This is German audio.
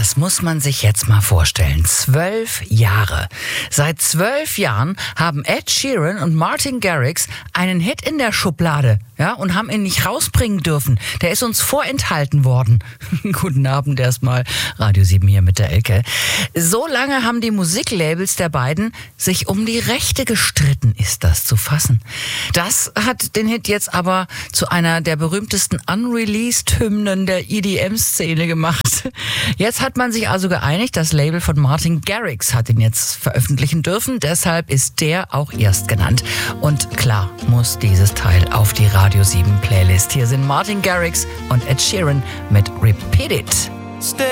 Das muss man sich jetzt mal vorstellen. 12 Jahre. Seit 12 Jahren haben Ed Sheeran und Martin Garrix einen Hit in der Schublade, ja, und haben ihn nicht rausbringen dürfen. Der ist uns vorenthalten worden. Guten Abend erstmal. Radio 7 hier mit der Elke. So lange haben die Musiklabels der beiden sich um die Rechte gestritten, ist das zu fassen. Das hat den Hit jetzt aber zu einer der berühmtesten Unreleased-Hymnen der EDM-Szene gemacht. Jetzt hat man sich also geeinigt, das Label von Martin Garrix hat ihn jetzt veröffentlichen dürfen. Deshalb ist der auch erst genannt. Und klar muss dieses Teil auf die Radio 7 Playlist. Hier sind Martin Garrix und Ed Sheeran mit Repeat It.